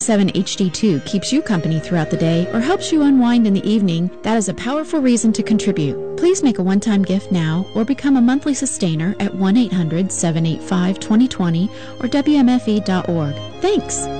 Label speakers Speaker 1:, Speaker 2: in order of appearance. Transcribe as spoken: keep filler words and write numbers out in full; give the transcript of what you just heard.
Speaker 1: seven H D two keeps you company throughout the day or helps you unwind in the evening, that is a powerful reason to contribute. Please make a one-time gift now or become a monthly sustainer at one eight hundred seven eight five two zero two zero or W M F E dot org. Thanks!